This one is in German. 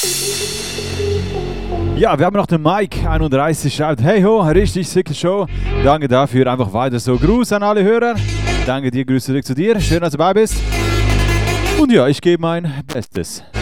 Ja, wir haben noch den Mike 31, schreibt, hey ho, richtig sicke Show. Danke dafür, einfach weiter so. Gruß an alle Hörer. Danke dir, Grüße zurück zu dir. Schön, dass du dabei bist. Und ja, ich gebe mein Bestes.